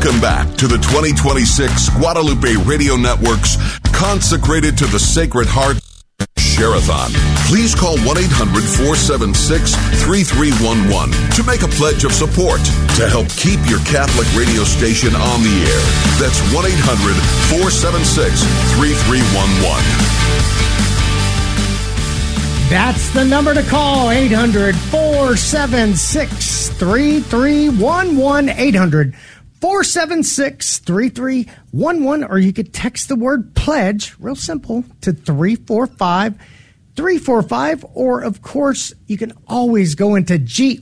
Welcome back to the 2026 Guadalupe Radio Network's Consecrated to the Sacred Heart Share-a-thon. Please call 1-800-476-3311 to make a pledge of support to help keep your Catholic radio station on the air. That's 1-800-476-3311. That's the number to call, 800-476-3311, 800-476-3311, or you could text the word pledge, real simple, to 345-345, or of course, you can always go into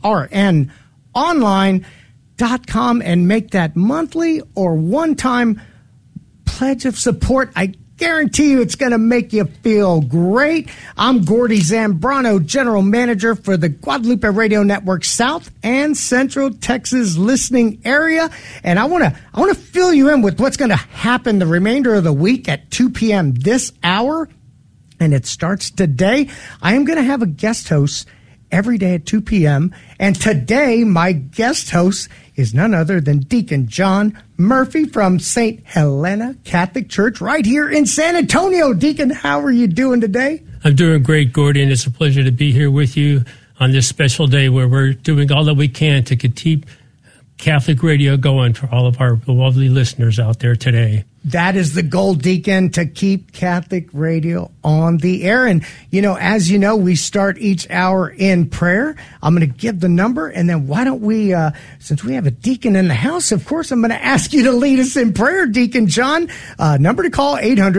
grnonline.com and make that monthly or one-time pledge of support. I guarantee you it's going to make you feel great. I'm Gordy Zambrano, General Manager for the Guadalupe Radio Network South and Central Texas listening area. And I want to fill you in with what's going to happen the remainder of the week at 2 p.m. this hour. And it starts today. I am going to have a guest host every day at 2 p.m. And today, my guest host is none other than Deacon John Murphy from St. Helena Catholic Church right here in San Antonio. Deacon, how are you doing today? I'm doing great, Gordy, and it's a pleasure to be here with you on this special day where we're doing all that we can to keep Catholic radio going for all of our lovely listeners out there today. That is the goal, Deacon, to keep Catholic radio on the air. And, as you know, we start each hour in prayer. I'm going to give the number, and then why don't we, since we have a deacon in the house, of course, I'm going to ask you to lead us in prayer, Deacon John. Number to call,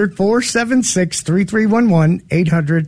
800-476-3311,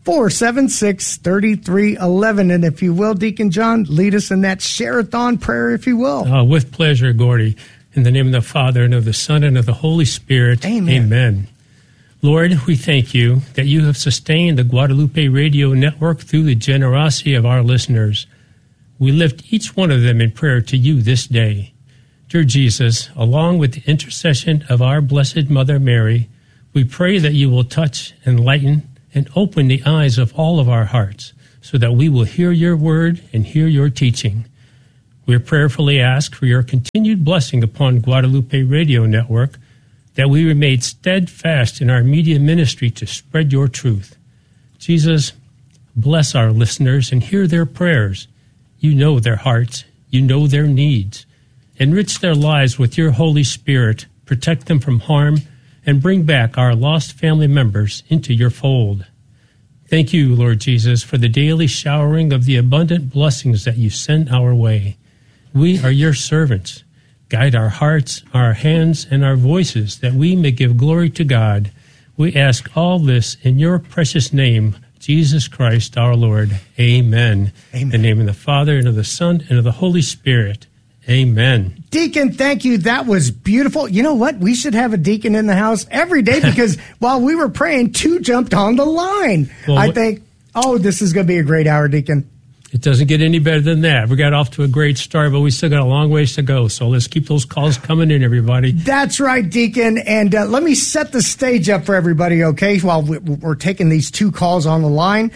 800-476-3311. And if you will, Deacon John, lead us in that share-a-thon prayer, if you will. With pleasure, Gordy. In the name of the Father, and of the Son, and of the Holy Spirit. Amen. Amen. Lord, we thank you that you have sustained the Guadalupe Radio Network through the generosity of our listeners. We lift each one of them in prayer to you this day. Dear Jesus, along with the intercession of our Blessed Mother Mary, we pray that you will touch, enlighten, and open the eyes of all of our hearts so that we will hear your word and hear your teaching. We prayerfully ask for your continued blessing upon Guadalupe Radio Network, that we remain steadfast in our media ministry to spread your truth. Jesus, bless our listeners and hear their prayers. You know their hearts. You know their needs. Enrich their lives with your Holy Spirit. Protect them from harm and bring back our lost family members into your fold. Thank you, Lord Jesus, for the daily showering of the abundant blessings that you send our way. We are your servants. Guide our hearts, our hands, and our voices, that we may give glory to God. We ask all this in your precious name, Jesus Christ our Lord. Amen. Amen. In the name of the Father, and of the Son, and of the Holy Spirit. Amen. Deacon, thank you. That was beautiful. You know what? We should have a deacon in the house every day, because while we were praying, two jumped on the line. Well, I think, this is going to be a great hour, Deacon. It doesn't get any better than that. We got off to a great start, but we still got a long ways to go. So let's keep those calls coming in, everybody. That's right, Deacon. And let me set the stage up for everybody, okay, while we're taking these two calls on the line.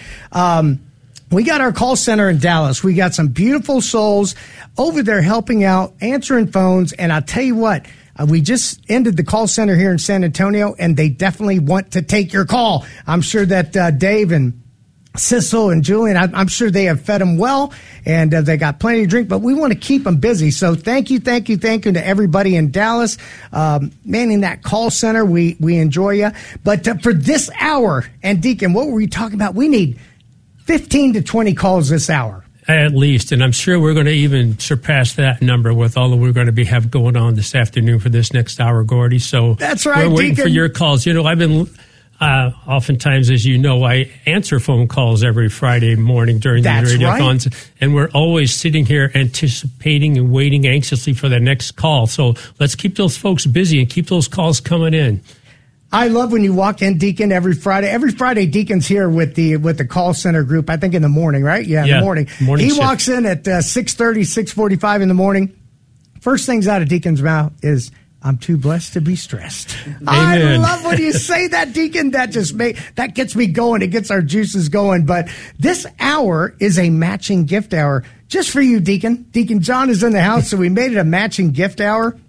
We got our call center in Dallas. We got some beautiful souls over there helping out, answering phones. And I'll tell you what, we just ended the call center here in San Antonio, and they definitely want to take your call. I'm sure that Dave and Sissel and Julian, I'm sure they have fed them well, and they got plenty to drink, but we want to keep them busy. So thank you to everybody in Dallas, manning that call center. We enjoy you. But for this hour, and Deacon, what were we talking about? We need 15 to 20 calls this hour. At least, and I'm sure we're going to even surpass that number with all that we're going to have going on this afternoon for this next hour, Gordy. So that's right, we're waiting Deacon. for your calls. I've been... oftentimes, as you know, I answer phone calls every Friday morning during the radiothons, right. And we're always sitting here anticipating and waiting anxiously for the next call. So let's keep those folks busy and keep those calls coming in. I love when you walk in, Deacon, every Friday. Every Friday, Deacon's here with the call center group, I think in the morning, right? Yeah, in the morning. He shift. Walks in at 6:30, 6:45 in the morning. First things out of Deacon's mouth is, I'm too blessed to be stressed. Amen. I love when you say that, Deacon. That gets me going. It gets our juices going. But this hour is a matching gift hour just for you, Deacon. Deacon John is in the house, so we made it a matching gift hour.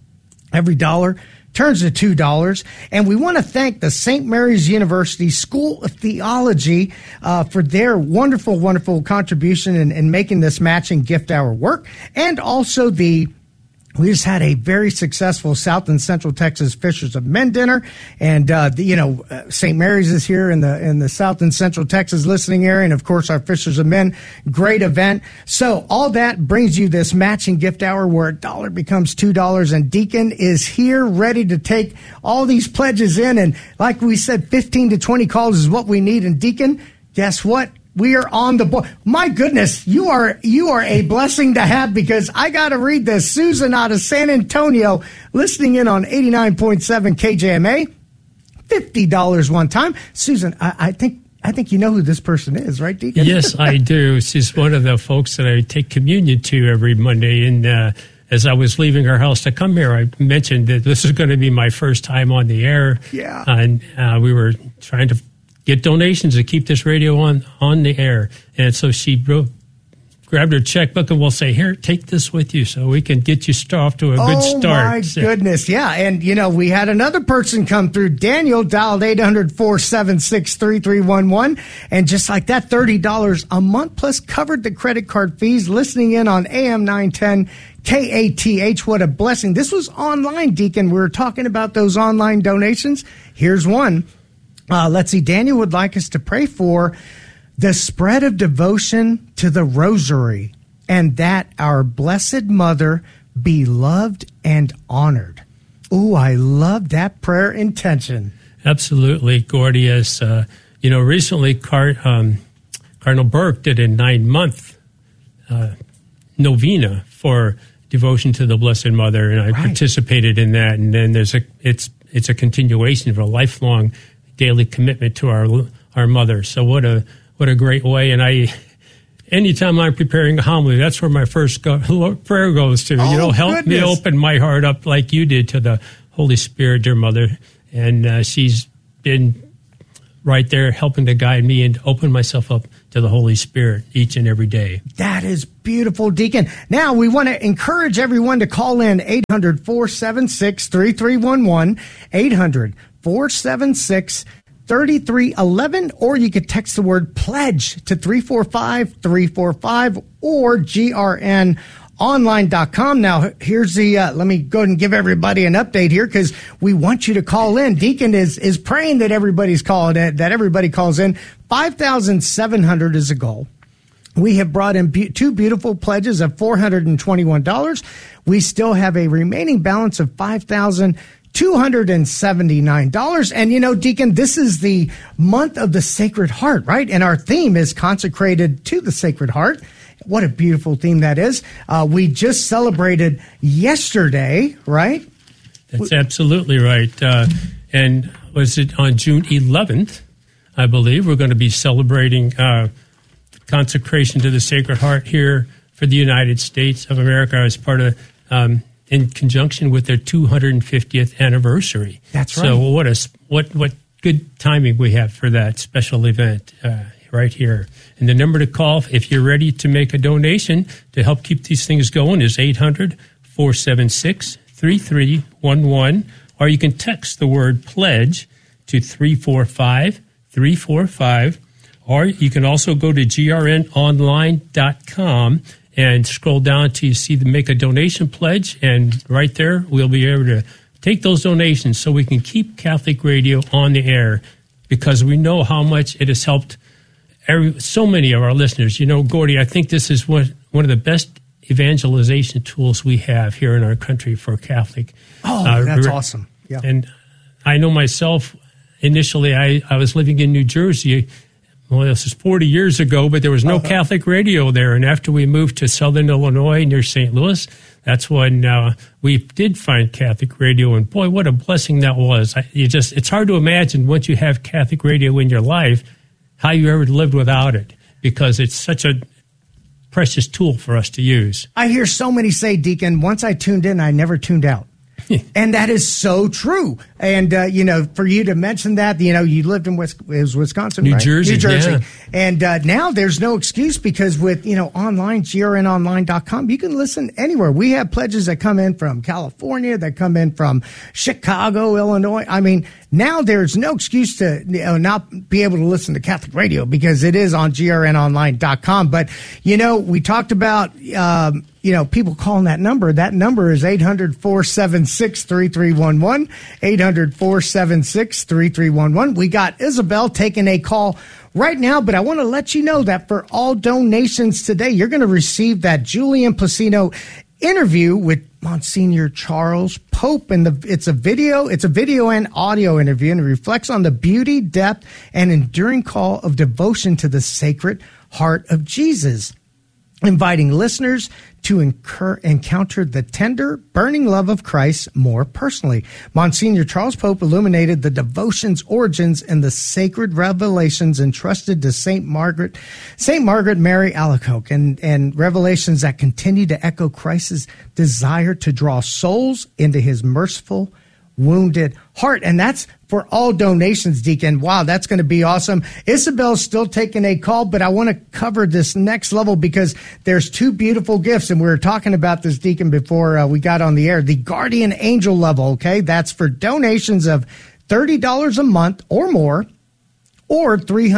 Every dollar turns to $2. And we want to thank the St. Mary's University School of Theology for their wonderful, wonderful contribution in making this matching gift hour work. And also we just had a very successful South and Central Texas Fishers of Men dinner, and St. Mary's is here in the South and Central Texas listening area, and of course our Fishers of Men, great event. So all that brings you this matching gift hour where $1 becomes $2, and Deacon is here ready to take all these pledges in, and like we said, 15 to 20 calls is what we need. And Deacon, guess what? We are on the board. My goodness, you are a blessing to have, because I got to read this. Susan out of San Antonio, listening in on 89.7 KJMA, $50 one time. Susan, I think you know who this person is, right, Deacon? Yes, I do. She's one of the folks that I take communion to every Monday. And as I was leaving our house to come here, I mentioned that this is going to be my first time on the air. Yeah. And we were trying to get donations to keep this radio on the air. And so she grabbed her checkbook and will say, here, take this with you so we can get you off to a good start. Oh, my goodness. Yeah. And, we had another person come through. Daniel dialed 800-476-3311. And just like that, $30 a month plus covered the credit card fees, listening in on AM 910 KATH. What a blessing. This was online, Deacon. We were talking about those online donations. Here's one. Let's see. Daniel would like us to pray for the spread of devotion to the rosary, and that our Blessed Mother be loved and honored. Ooh, I love that prayer intention. Absolutely, Gordius. Recently Cardinal Burke did a 9-month novena for devotion to the Blessed Mother, and I participated in that. And then it's a continuation of a lifelong daily commitment to our mother. So what a great way. And anytime I'm preparing a homily, that's where my first prayer goes to. Help me open my heart up like you did to the Holy Spirit, dear Mother. And she's been right there helping to guide me and open myself up to the Holy Spirit each and every day. That is beautiful, Deacon. Now, we want to encourage everyone to call in 800-476-3311, 800-476-3311, or you could text the word pledge to 345-345 or grnonline.com. Now, here's let me go ahead and give everybody an update here, because we want you to call in. Deacon is praying that everybody calls in. 5,700 is a goal. We have brought in two beautiful pledges of $421. We still have a remaining balance of $5,279. And, Deacon, this is the month of the Sacred Heart, right? And our theme is consecrated to the Sacred Heart. What a beautiful theme that is. We just celebrated yesterday, right? That's absolutely right. And was it on June 11th, I believe, we're going to be celebrating consecration to the Sacred Heart here for the United States of America as part of in conjunction with their 250th anniversary. That's right. So what good timing we have for that special event right here. And the number to call if you're ready to make a donation to help keep these things going is 800-476-3311, or you can text the word pledge to 345-345, or you can also go to grnonline.com and scroll down until you see the make a donation pledge, and right there we'll be able to take those donations so we can keep Catholic Radio on the air, because we know how much it has helped so many of our listeners. Gordy, I think this is one of the best evangelization tools we have here in our country for Catholic. Oh, that's awesome. Yeah. And I know myself, initially I was living in New Jersey. Well, this is 40 years ago, but there was no Catholic radio there. And after we moved to Southern Illinois near St. Louis, that's when we did find Catholic radio. And boy, what a blessing that was. It's hard to imagine once you have Catholic radio in your life, how you ever lived without it, because it's such a precious tool for us to use. I hear so many say, Deacon, once I tuned in, I never tuned out. And that is so true. And, for you to mention that, you lived in Wisconsin, New right? Jersey. New Jersey. Yeah. And now there's no excuse because with, online, grnonline.com, you can listen anywhere. We have pledges that come in from California, that come in from Chicago, Illinois. I mean, now there's no excuse to not be able to listen to Catholic radio because it is on grnonline.com. But, we talked about, people calling that number. That number is 800-476-3311, 800-476-3311. We got Isabel taking a call right now, but I want to let you know that for all donations today, you're going to receive that Julian Placino interview with Monsignor Charles Pope, and it's a video and audio interview, and it reflects on the beauty, depth, and enduring call of devotion to the Sacred Heart of Jesus, inviting listeners to encounter the tender, burning love of Christ more personally. Monsignor Charles Pope illuminated the devotion's origins and the sacred revelations entrusted to Saint Margaret Mary Alacoque, and revelations that continue to echo Christ's desire to draw souls into his merciful, wounded heart. And that's for all donations, Deacon. Wow, that's going to be awesome. Isabel's still taking a call, but I want to cover this next level because there's two beautiful gifts. And we were talking about this, Deacon, before we got on the air. The Guardian Angel level, okay? That's for donations of $30 a month or more, or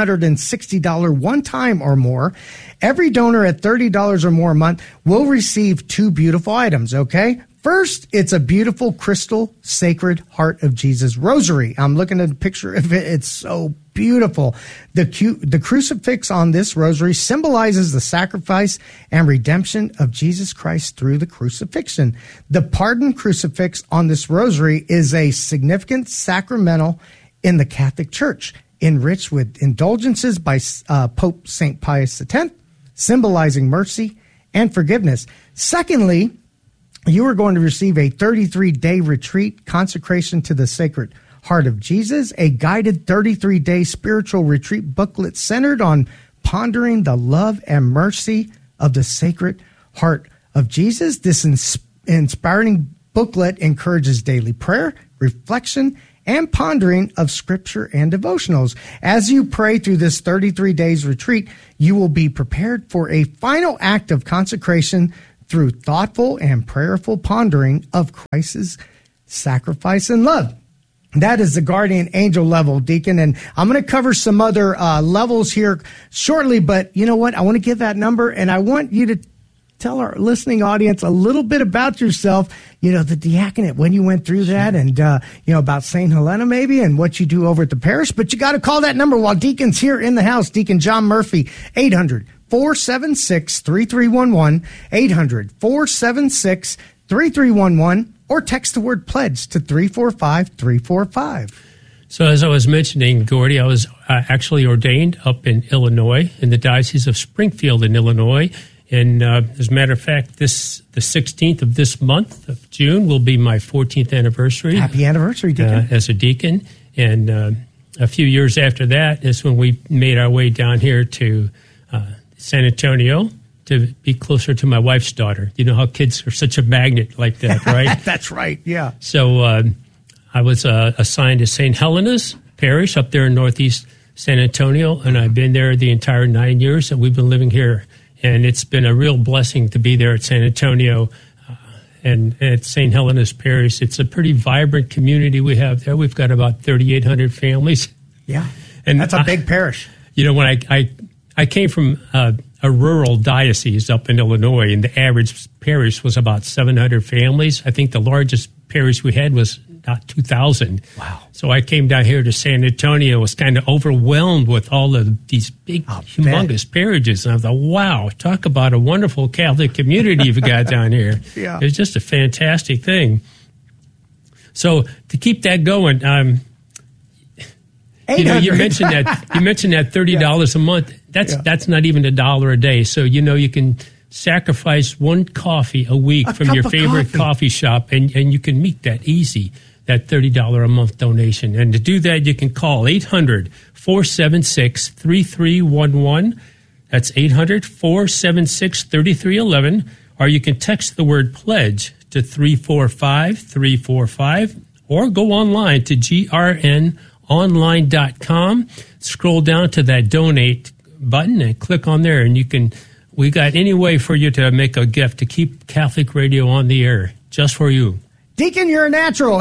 $360 one time or more. Every donor at $30 or more a month will receive two beautiful items, okay? First, it's a beautiful crystal Sacred Heart of Jesus rosary. I'm looking at a picture of it. It's so beautiful. The crucifix on this rosary symbolizes the sacrifice and redemption of Jesus Christ through the crucifixion. The pardon crucifix on this rosary is a significant sacramental in the Catholic Church, enriched with indulgences by Pope St. Pius X, symbolizing mercy and forgiveness. Secondly, you are going to receive a 33-day retreat consecration to the Sacred Heart of Jesus, a guided 33-day spiritual retreat booklet centered on pondering the love and mercy of the Sacred Heart of Jesus. This inspiring booklet encourages daily prayer, reflection, and pondering of Scripture and devotionals. As you pray through this 33 days retreat, you will be prepared for a final act of consecration through thoughtful and prayerful pondering of Christ's sacrifice and love. That is the Guardian Angel level, Deacon. And I'm going to cover some other levels here shortly, but you know what? I want to give that number, and I want you to tell our listening audience a little bit about yourself, the diaconate, when you went through that, and, about St. Helena maybe, and what you do over at the parish. But you got to call that number while Deacon's here in the house. Deacon John Murphy, 800-476-3311, 800-476-3311, or text the word pledge to 345-345. So as I was mentioning, Gordy, I was actually ordained up in Illinois, in the Diocese of Springfield in Illinois. And as a matter of fact, the 16th of this month of June will be my 14th anniversary. Happy anniversary, Deacon. As a deacon. And a few years after that is when we made our way down here to San Antonio to be closer to my wife's daughter. You know how kids are such a magnet like that, right? That's right, yeah. So I was assigned to St. Helena's Parish up there in northeast San Antonio, and I've been there the entire 9 years that we've been living here. And it's been a real blessing to be there at San Antonio and at St. Helena's Parish. It's a pretty vibrant community we have there. We've got about 3,800 families. Yeah, and that's a big parish. When I came from a rural diocese up in Illinois, and the average parish was about 700 families. I think the largest parish we had was about 2,000. Wow. So I came down here to San Antonio, was kind of overwhelmed with all of these big, humongous parishes. And I thought, wow, talk about a wonderful Catholic community you've got down here. Yeah. It's just a fantastic thing. So to keep that going, you mentioned that $30 a month. That's not even $1 a day. So you can sacrifice one coffee a week from your favorite coffee shop, and you can meet that easy, that $30 a month donation. And to do that, you can call 800-476-3311. That's 800-476-3311. Or you can text the word pledge to 345-345, or go online to grnonline.com. Scroll down to that donate button and click on there, and we got any way for you to make a gift to keep Catholic Radio on the air, just for you. Deacon, you're a natural.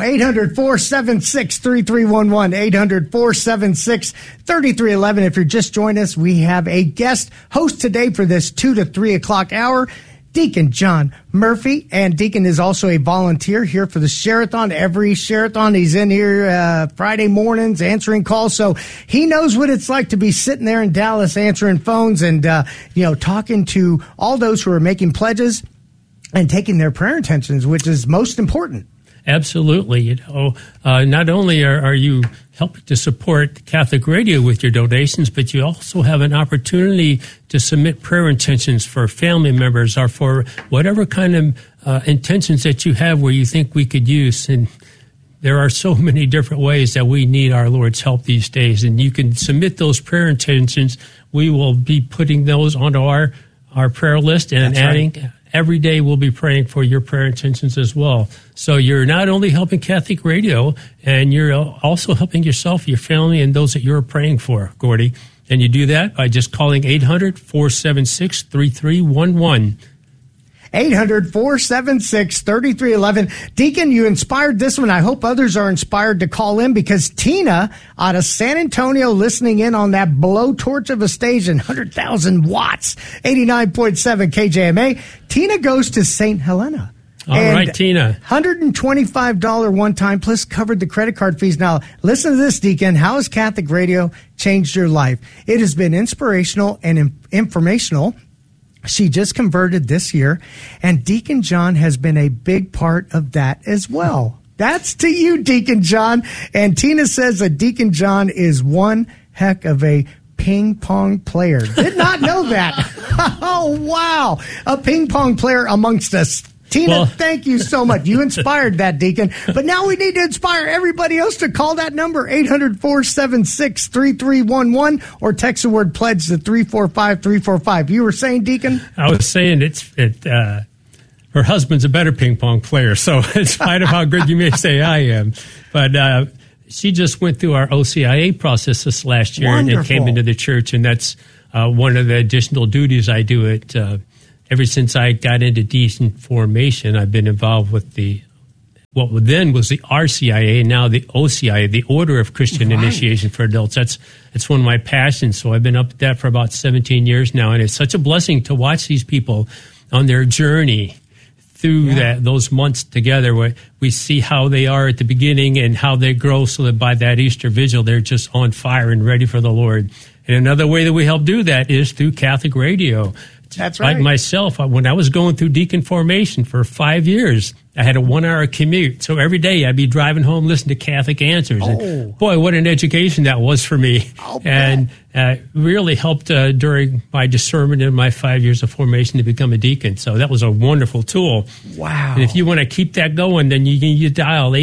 800-476-3311. 800-476-3311. If you're just joining us, we have a guest host today for this 2 to 3 o'clock hour, Deacon John Murphy. And Deacon is also a volunteer here for the Share-a-thon. Every Share-a-thon, he's in here Friday mornings answering calls. So he knows what it's like to be sitting there in Dallas answering phones and, talking to all those who are making pledges and taking their prayer intentions, which is most important. Absolutely. Not only are you helping to support Catholic Radio with your donations, but you also have an opportunity to submit prayer intentions for family members or for whatever kind of intentions that you have where you think we could use. And there are so many different ways that we need our Lord's help these days. And you can submit those prayer intentions. We will be putting those onto our prayer list and adding. Right. Every day we'll be praying for your prayer intentions as well. So you're not only helping Catholic Radio, and you're also helping yourself, your family, and those that you're praying for, Gordy. And you do that by just calling 800-476-3311. 800-476-3311. Deacon, you inspired this one. I hope others are inspired to call in, because Tina out of San Antonio listening in on that blowtorch of a station, 100,000 watts, 89.7 KJMA. Tina goes to St. Helena. All right, Tina. $125 one time, plus covered the credit card fees. Now, listen to this, Deacon. How has Catholic Radio changed your life? It has been inspirational and informational. She just converted this year, and Deacon John has been a big part of that as well. That's to you, Deacon John. And Tina says that Deacon John is one heck of a ping pong player. Did not know that. Oh, wow. A ping pong player amongst us. Tina, thank you so much. You inspired that, Deacon. But now we need to inspire everybody else to call that number, 800-476-3311, or text the word pledge to 345-345. You were saying, Deacon? I was saying her husband's a better ping pong player, so in spite of how good you may say I am. But she just went through our OCIA process this last year. Wonderful. And came into the church, and that's one of the additional duties I do at ever since I got into decent formation. I've been involved with what then was the RCIA, now the OCIA, the Order of Christian Initiation for Adults. It's one of my passions. So I've been up at that for about 17 years now, and it's such a blessing to watch these people on their journey through those months together, where we see how they are at the beginning and how they grow, so that by that Easter Vigil, they're just on fire and ready for the Lord. And another way that we help do that is through Catholic Radio. That's right. Like myself, when I was going through deacon formation for 5 years, I had a 1-hour commute. So every day I'd be driving home, listening to Catholic Answers. And boy, what an education that was for me. And really helped during my discernment in my 5 years of formation to become a deacon. So that was a wonderful tool. Wow. And if you want to keep that going, then you dial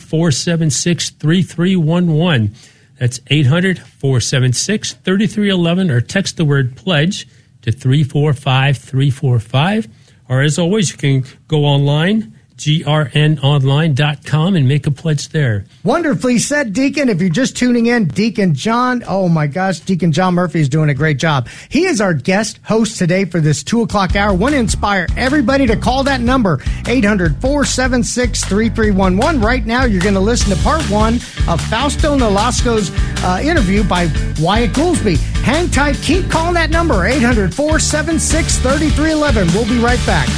800-476-3311. That's 800-476-3311, or text the word pledge to 345-345. Or as always, you can go online, grnonline.com, and make a pledge there. Wonderfully said, Deacon. If you're just tuning in, Deacon John, oh my gosh, Deacon John Murphy is doing a great job. He is our guest host today for this 2 o'clock hour. Want to inspire everybody to call that number, 800-476-3311. Right now, you're going to listen to part 1 of Fausto Nolasco's interview by Wyatt Goolsbee. Hang tight. Keep calling that number, 800-476-3311. We'll be right back.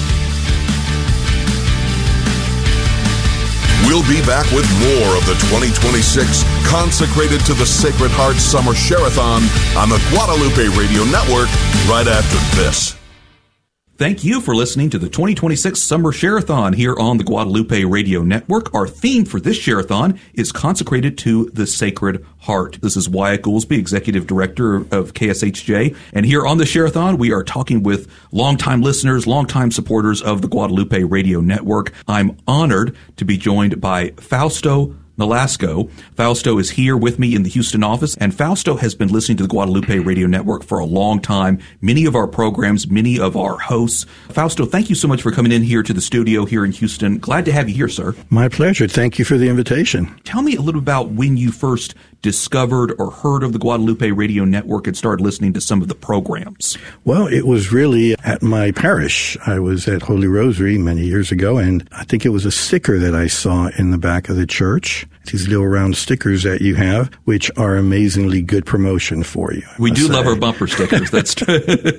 We'll be back with more of the 2026 Consecrated to the Sacred Heart Summer Share-a-thon on the Guadalupe Radio Network right after this. Thank you for listening to the 2026 Summer Share-a-thon here on the Guadalupe Radio Network. Our theme for this Share-a-thon is Consecrated to the Sacred Heart. This is Wyatt Goolsbee, Executive Director of KSHJ. And here on the Share-a-thon, we are talking with longtime listeners, longtime supporters of the Guadalupe Radio Network. I'm honored to be joined by Fausto Nolasco. Fausto is here with me in the Houston office, and Fausto has been listening to the Guadalupe Radio Network for a long time. Many of our programs, many of our hosts. Fausto, thank you so much for coming in here to the studio here in Houston. Glad to have you here, sir. My pleasure. Thank you for the invitation. Tell me a little about when you first discovered or heard of the Guadalupe Radio Network and started listening to some of the programs. Well, it was really at my parish. I was at Holy Rosary many years ago, and I think it was a sticker that I saw in the back of the church. These little round stickers that you have, which are amazingly good promotion for you. We do love our bumper stickers. That's true.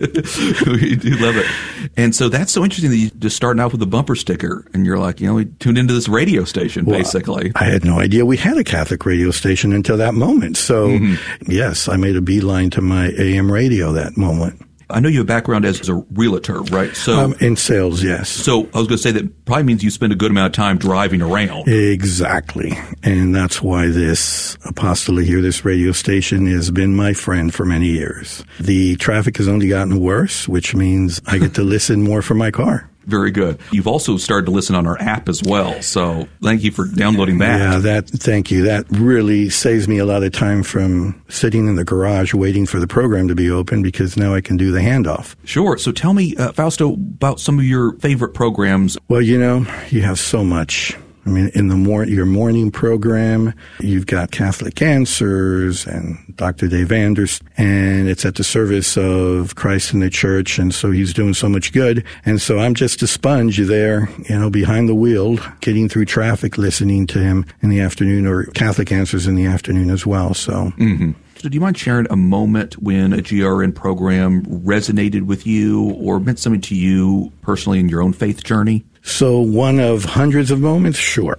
We do love it. And so that's so interesting that you just starting out with a bumper sticker, and you're like, we tuned into this radio station, basically. I had no idea we had a Catholic radio station until that moment. So, yes, I made a beeline to my AM radio that moment. I know you have a background as a realtor, right? So in sales, yes. So I was going to say that probably means you spend a good amount of time driving around. Exactly. And that's why this apostolate here, this radio station, has been my friend for many years. The traffic has only gotten worse, which means I get to listen more from my car. Very good. You've also started to listen on our app as well. So thank you for downloading that. Yeah, thank you. That really saves me a lot of time from sitting in the garage waiting for the program to be open, because now I can do the handoff. Sure. So tell me, Fausto, about some of your favorite programs. Well, you have so much. I mean, in your morning program, you've got Catholic Answers and Dr. Dave Anders, and it's at the service of Christ in the church, and so he's doing so much good. And so I'm just a sponge there, behind the wheel, getting through traffic, listening to him in the afternoon, or Catholic Answers in the afternoon as well. So. Mm-hmm. So do you mind sharing a moment when a GRN program resonated with you or meant something to you personally in your own faith journey? So one of hundreds of moments? Sure.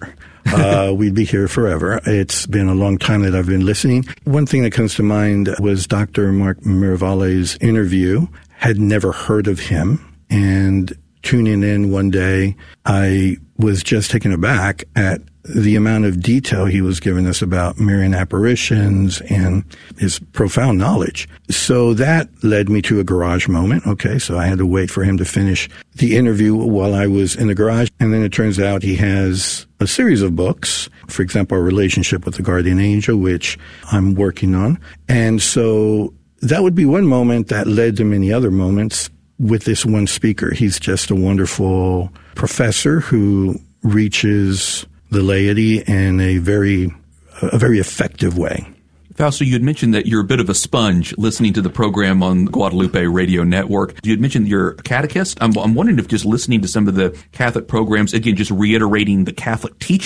We'd be here forever. It's been a long time that I've been listening. One thing that comes to mind was Dr. Mark Miravalla's interview. Had never heard of him, and tuning in one day, I was just taken aback at the amount of detail he was giving us about Marian apparitions and his profound knowledge. So that led me to a garage moment. Okay, so I had to wait for him to finish the interview while I was in the garage. And then it turns out he has a series of books, for example, Our Relationship with the Guardian Angel, which I'm working on. And so that would be one moment that led to many other moments with this one speaker. He's just a wonderful professor who reaches the laity in a very effective way. Fausto, you had mentioned that you're a bit of a sponge listening to the program on the Guadalupe Radio Network. You had mentioned you're a catechist. I'm wondering if just listening to some of the Catholic programs, again, just reiterating the Catholic teaching